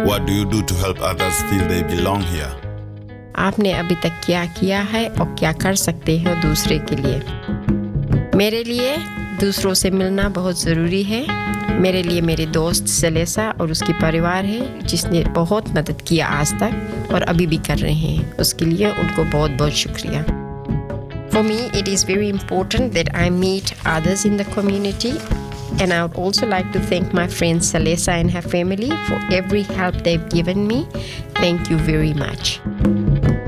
What do you do to help others feel they belong here? आपने अभी तक क्या किया है और क्या कर सकते हो दूसरे के लिए? मेरे लिए दूसरों से मिलना बहुत ज़रूरी है। मेरे लिए मेरे दोस्त सेलेसा और उसकी परिवार है जिसने बहुत मदद किया आज तक और अभी भी कर रहे हैं। उसके लिए उनको बहुत बहुत शुक्रिया। For me, it is very important that I meet others in the community, and I would also like to thank my friend Selesa and her family for every help they've given me. Thank you very much.